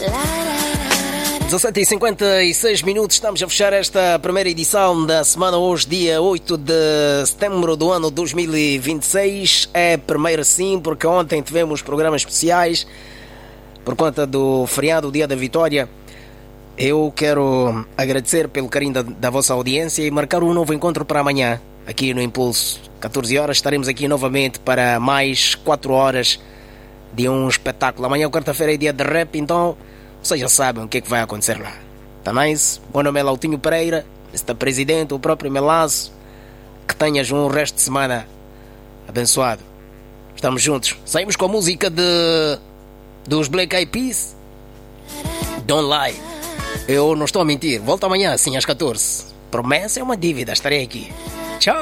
17h56, estamos a fechar esta primeira edição da semana hoje, dia 8 de setembro do ano 2026. É primeiro sim, porque ontem tivemos programas especiais por conta do feriado, Dia da Vitória. Eu quero agradecer pelo carinho da vossa audiência e marcar um novo encontro para amanhã, aqui no Impulso. 14 horas estaremos aqui novamente para mais 4 horas de um espetáculo. Amanhã, quarta-feira, é dia de rap, então vocês já sabem o que é que vai acontecer lá. Tá nice? Meu nome é Lautinho Pereira, Mr. Presidente, o próprio Melaço. Que tenhas um resto de semana abençoado. Estamos juntos. Saímos com a música dos Black Eyed Peas. Don't Lie. Eu não estou a mentir. Volto amanhã, sim, às 14. Promessa é uma dívida, estarei aqui.